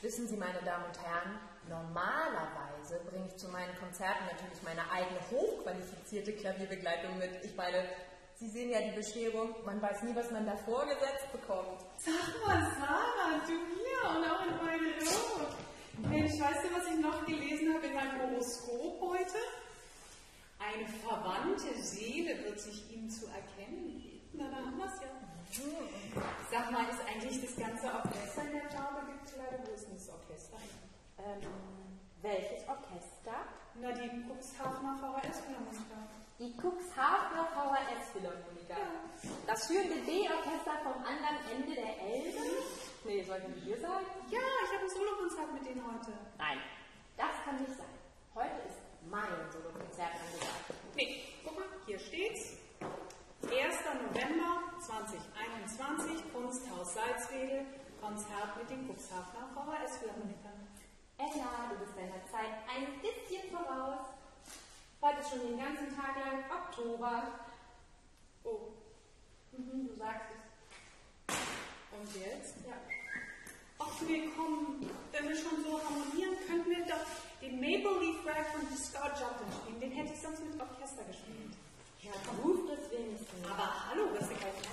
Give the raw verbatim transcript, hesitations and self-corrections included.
Wissen Sie, meine Damen und Herren, normalerweise bringe ich zu meinen Konzerten natürlich meine eigene hochqualifizierte Klavierbegleitung mit. Ich meine, Sie sehen ja die Bescherung, man weiß nie, was man da vorgesetzt bekommt. Sag mal, Sarah, du hier und auch in meine Rot. Mensch, weißt du, was ich noch gelesen habe in meinem Horoskop heute? Eine verwandte Seele wird sich ihm zu erkennen geben. Na, da haben wir es ja. Sag mal, ist eigentlich das ganze Orchester in der Farbe gekleidet? Wo ist denn das Orchester? Ähm, welches Orchester? Na, die Cuxhavener V H S-Philharmoniker. Die Cuxhavener V H S-Philharmoniker. Ja. Das führende B-Orchester vom anderen Ende der Elbe? Nee, sollten wir hier sagen? Ja, ich habe ein Solokonzert mit denen heute. Nein, das kann nicht sein. Heute ist mein Solokonzert angesagt. Nee, guck mal, hier steht's. erster November zweitausendeinundzwanzig, Kunsthaus Salzwedel, Konzert mit den Cuxhavener V H S-Philharmonikern. Ella, du bist deiner Zeit ein bisschen voraus. Heute ist schon den ganzen Tag lang Oktober. Oh, Mhm, du sagst es. und jetzt? Ja. Ach, wir kommen, wenn wir schon so harmonieren, könnten wir doch den Maple Leaf Rag von Scott Joplin spielen. Den hätte ich sonst mit Orchester gespielt. Ja, ruft es wenigstens. Aber hallo, was ist